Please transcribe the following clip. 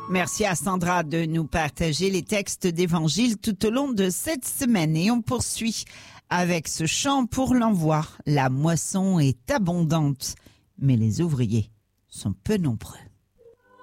Merci à Sandra de nous partager les textes d'Évangile tout au long de cette semaine. Et on poursuit avec ce chant pour l'envoi. La moisson est abondante, mais les ouvriers sont peu nombreux.